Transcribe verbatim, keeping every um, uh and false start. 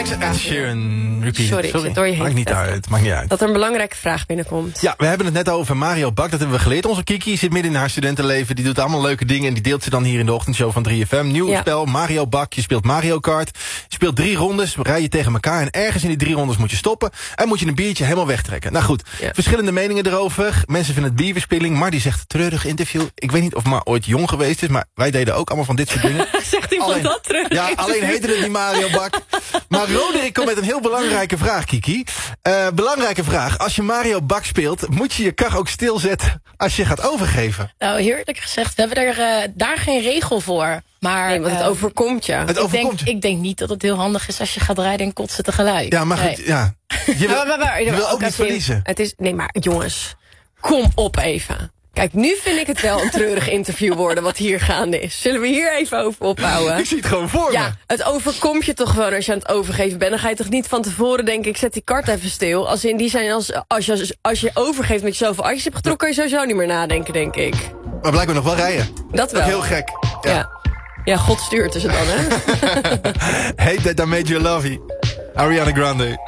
is Ed Sheeran. Repeat. Sorry, ik zit door je heen. Maakt niet uit, maakt niet uit. Dat er een belangrijke vraag binnenkomt. Ja, we hebben het net over Mario Bak, dat hebben we geleerd. Onze Kiki zit midden in haar studentenleven. Die doet allemaal leuke dingen en die deelt ze dan hier in de ochtendshow van drie F M. Nieuw Ja. spel, Mario Bak. Je speelt Mario Kart. Je speelt drie rondes, rij je tegen elkaar. En ergens in die drie rondes moet je stoppen. En moet je een biertje helemaal wegtrekken. Nou goed, Ja. verschillende meningen erover. Mensen vinden het bierverspilling. Mar die zegt, treurig interview. Ik weet niet of Mar ooit jong geweest is, maar wij deden ook allemaal van dit soort dingen. Zegt iemand Alleen- dat terug? Ja, alleen heette het niet Mario Bak. Maar Roderick komt met een heel belangrijke vraag, Kiki. Uh, belangrijke vraag. Als je Mario Bak speelt, moet je je kar ook stilzetten als je gaat overgeven? Nou, eerlijk gezegd, we hebben er uh, daar geen regel voor. Maar Nee, want het uh, Het overkomt je. ik, denk, overkomt je. ik denk niet dat het heel handig is als je gaat rijden en kotsen tegelijk. Ja, maar goed, Nee. ja. Je wil, Maar, maar, maar, je wil ook even niet verliezen. Het is, nee, maar jongens, kom op even. Kijk, nu vind ik het wel een treurig interview worden wat hier gaande is. Zullen we hier even over ophouden? Ik zie het gewoon voor me. Ja, het overkomt je toch gewoon als je aan het overgeven bent. Dan ga je toch niet van tevoren denken, ik zet die kart even stil. Als in die zijn, als, als, je, als je overgeeft met je zoveel acties hebt getrokken, kan je sowieso niet meer nadenken, denk ik. Maar blijkbaar nog wel rijden. Dat wel. Ook heel gek. Ja. Ja, ja, God stuurt is het dan, hè? Hate that I made you lovey. Ariana Grande.